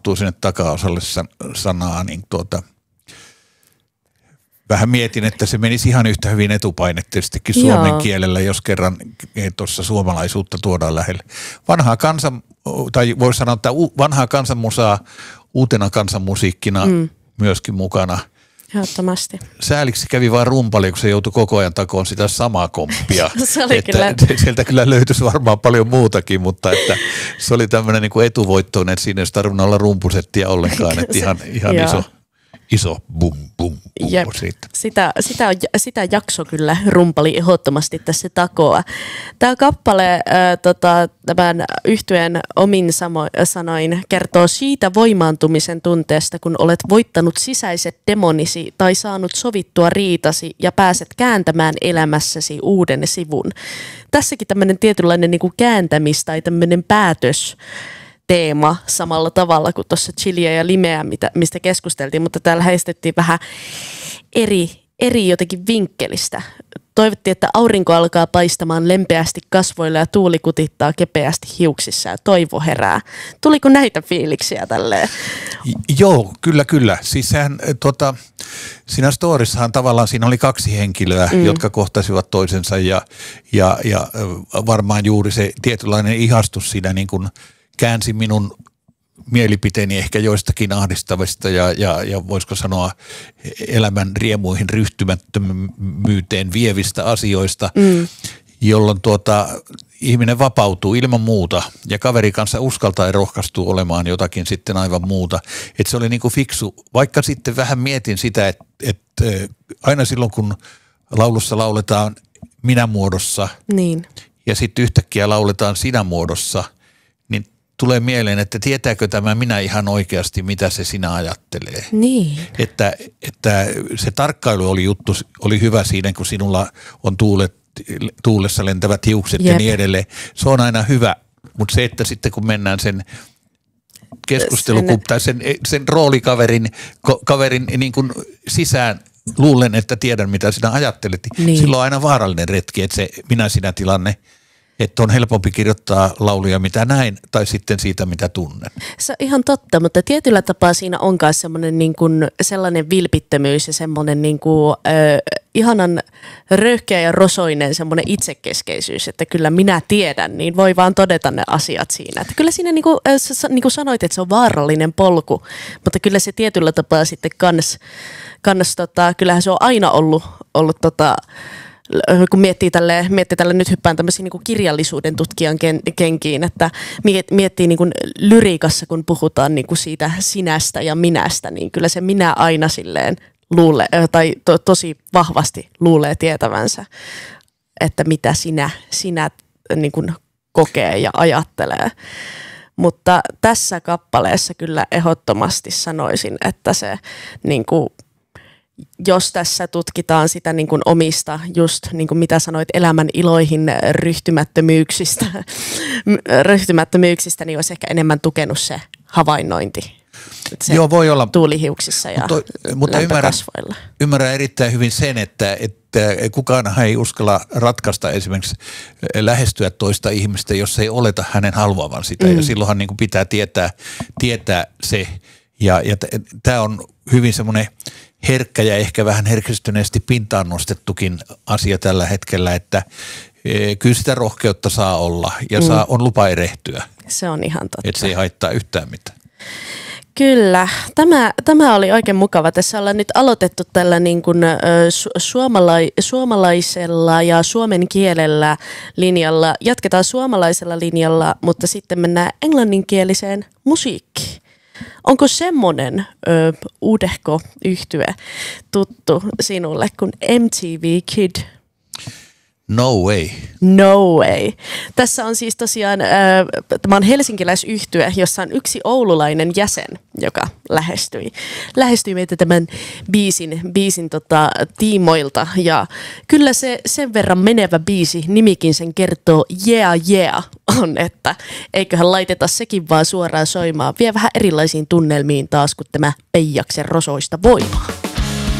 mahtuu sinne takaosalle sanaa, niin vähän mietin, että se menisi ihan yhtä hyvin etupainetteisestikin suomen kielellä, jos kerran tuossa suomalaisuutta tuodaan lähelle. Tai voisi sanoa, että vanhaa kansanmusaa uutena kansanmusiikkina myöskin mukana. Ehdottomasti. Sääliksi kävi vaan rumpali, kun se joutui koko ajan takoon sitä samaa komppia. Sieltä kyllä löytyisi varmaan paljon muutakin, mutta että se oli tämmöinen niin kuin etuvoittoinen, että siinä ei olisi tarvinnut olla rumpusettiä ollenkaan, että ihan iso bum bum bum siitä. Sitä jakso kyllä rumpali ehdottomasti tässä takoa. Tämä kappale tämän yhtyeen omin sanoin kertoo siitä voimaantumisen tunteesta, kun olet voittanut sisäiset demonisi tai saanut sovittua riitasi ja pääset kääntämään elämässäsi uuden sivun. Tässäkin tämmöinen tietynlainen niin kuin kääntämis- tai tämmöinen päätös teema samalla tavalla kuin tuossa chiliä ja limeä, mistä keskusteltiin, mutta täällä lähestyttiin vähän eri jotenkin vinkkelistä. Toivottiin, että aurinko alkaa paistamaan lempeästi kasvoilla ja tuuli kutittaa kepeästi hiuksissa ja toivo herää. Tuliko näitä fiiliksiä tälleen? Joo, kyllä. Siis sehän, siinä storissahan tavallaan siinä oli kaksi henkilöä, jotka kohtasivat toisensa ja varmaan juuri se tietynlainen ihastus siinä niin kuin käänsi minun mielipiteeni ehkä joistakin ahdistavista ja voisiko sanoa elämän riemuihin ryhtymättömyyteen vievistä asioista, jolloin ihminen vapautuu ilman muuta ja kaveri kanssa uskaltaa ja rohkaistuu olemaan jotakin sitten aivan muuta. Että se oli niin kuin fiksu, vaikka sitten vähän mietin sitä, että aina silloin kun laulussa lauletaan minä-muodossa ja sitten yhtäkkiä lauletaan sinä-muodossa, niin tulee mieleen, että tietääkö tämä minä ihan oikeasti, mitä se sinä ajattelee. Niin. Että se tarkkailu oli hyvä siinä, kun sinulla on tuulessa lentävät hiukset ja niin edelleen. Se on aina hyvä, mutta se, että sitten kun mennään sen tai sen roolikaverin niin kuin sisään, luulen, että tiedän mitä sinä ajattelet, niin silloin on aina vaarallinen retki, että se minä-sinä-tilanne, että on helpompi kirjoittaa lauluja mitä näin tai sitten siitä mitä tunnen. Se on ihan totta, mutta tietyllä tapaa siinä on myös semmoinen niin kuin sellainen vilpittömyys ja semmoinen niin kuin, ihanan röyhkeä ja rosoinen semmoinen itsekeskeisyys, että kyllä minä tiedän, niin voi vaan todeta ne asiat siinä. Että kyllä siinä niin kuin sanoit, että se on vaarallinen polku, mutta kyllä se tietyllä tapaa sitten kyllähän se on aina ollut kun miettii tälle nyt hyppään tämmöisiin niin kuin kirjallisuuden tutkijan kenkiin, että miettii niin kuin lyriikassa, kun puhutaan niin kuin siitä sinästä ja minästä, niin kyllä se minä aina silleen luulee, tai tosi vahvasti luulee tietävänsä, että mitä sinä niin kuin kokee ja ajattelee. Mutta tässä kappaleessa kyllä ehdottomasti sanoisin, että se niin kuin jos tässä tutkitaan sitä niin kuin omista, just niin kuin mitä sanoit, elämän iloihin ryhtymättömyyksistä, niin olisi ehkä enemmän tukenut se havainnointi. Se joo, voi olla. Tuulihiuksissa ja mutta ymmärrän erittäin hyvin sen, että kukaan ei uskalla ratkaista esimerkiksi lähestyä toista ihmistä, jos ei oleta hänen haluavan sitä. Ja silloinhan niin kuin pitää tietää se. Ja tämä on hyvin semmoinen herkkä ja ehkä vähän herkistyneesti pintaan nostettukin asia tällä hetkellä, että kyllä sitä rohkeutta saa olla ja on lupa erehtyä. Se on ihan totta. Että se ei haittaa yhtään mitään. Kyllä. Tämä oli oikein mukava. Tässä ollaan nyt aloitettu tällä niin kuin, suomalaisella ja suomen kielellä linjalla. Jatketaan suomalaisella linjalla, mutta sitten mennään englanninkieliseen musiikkiin. Onko semmoinen uudehko yhtye tuttu sinulle kuin MTV Kid? No way. No way. Tässä on siis tosiaan, tämä on helsinkiläisyhtye, jossa on yksi oululainen jäsen, joka lähestyi meitä tämän biisin tiimoilta. Ja kyllä se sen verran menevä biisi, nimikin sen kertoo, yeah, on, että eiköhän laiteta sekin vaan suoraan soimaan. Vie vähän erilaisiin tunnelmiin taas, kun tämä Peijaksen rosoista voimaa.